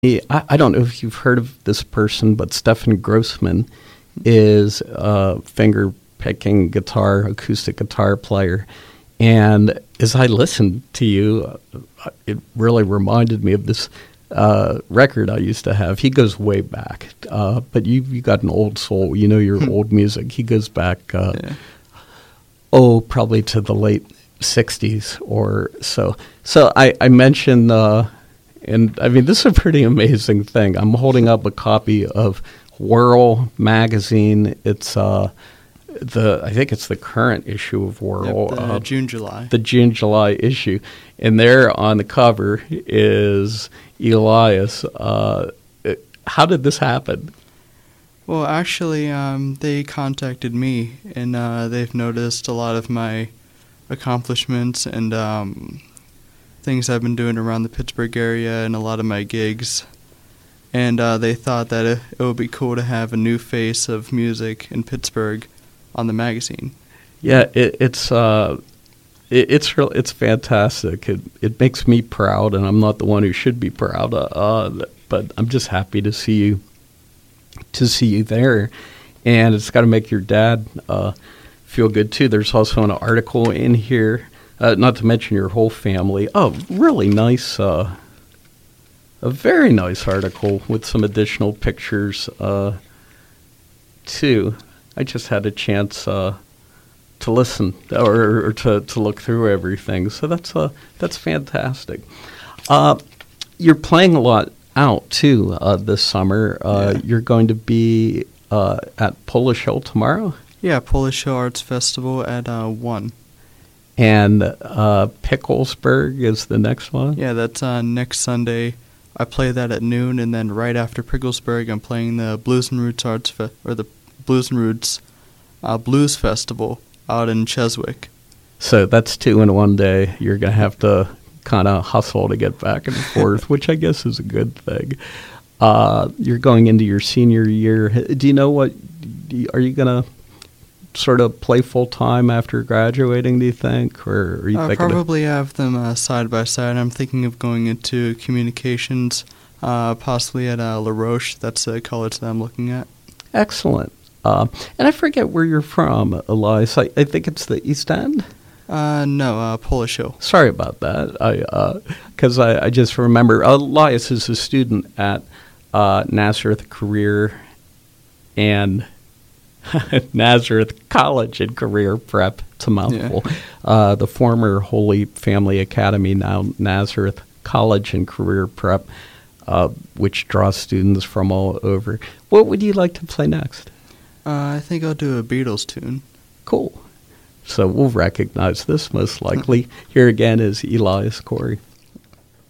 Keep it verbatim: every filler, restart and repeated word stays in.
I, I don't know if you've heard of this person, but Stefan Grossman is a finger-picking guitar, acoustic guitar player. And as I listened to you, uh, it really reminded me of this uh, record I used to have. He goes way back, uh, but you you got an old soul. You know your old music. He goes back, uh, yeah. oh, probably to the late sixties or so. So I, I mentioned... Uh, And, I mean, this is a pretty amazing thing. I'm holding up a copy of Whirl magazine. It's, uh, the I think it's the current issue of Whirl. Yep, the uh, June, July. The June, July issue. And there on the cover is Elias. Uh, how did this happen? Well, actually, um, they contacted me, and uh, they've noticed a lot of my accomplishments and... Um, things I've been doing around the Pittsburgh area and a lot of my gigs. And uh, they thought that it, it would be cool to have a new face of music in Pittsburgh on the magazine. Yeah, it, it's uh, it, it's real, it's fantastic. It it makes me proud, and I'm not the one who should be proud, uh, uh, but I'm just happy to see you to see you there, and it's got to make your dad uh, feel good too. There's also an article in here. Uh, not to mention your whole family. Oh, really nice, uh, a very nice article with some additional pictures, uh, too. I just had a chance uh, to listen or, or to, to look through everything, so that's uh, that's fantastic. Uh, you're playing a lot out, too, uh, this summer. Uh, yeah. You're going to be uh, at Polish Hill tomorrow? Yeah, Polish Hill Arts Festival at uh, one. And uh, Picklesburg is the next one? Yeah, that's uh, next Sunday. I play that at noon, and then right after Picklesburg, I'm playing the Blues and Roots Arts Fe- or the Blues and Roots uh, Blues Festival out in Cheswick. So that's two in one day. You're going to have to kind of hustle to get back and forth, which I guess is a good thing. Uh, you're going into your senior year. Do you know what? Are you going to sort of play full time after graduating, do you think? Or are you I'll probably have them uh, side by side. I'm thinking of going into communications, uh, possibly at uh, La Roche. That's a college that I'm looking at. Excellent. Uh, and I forget where you're from, Elias. I, I think it's the East End? Uh, no, uh, Polish Hill. Sorry about that. I Because uh, I, I just remember Elias is a student at uh, Nazareth Career and... Nazareth College and Career Prep. It's a mouthful. Yeah. Uh, the former Holy Family Academy, now Nazareth College and Career Prep, uh, which draws students from all over. What would you like to play next? Uh, I think I'll do a Beatles tune. Cool. So we'll recognize this most likely. Here again is Elias Corey.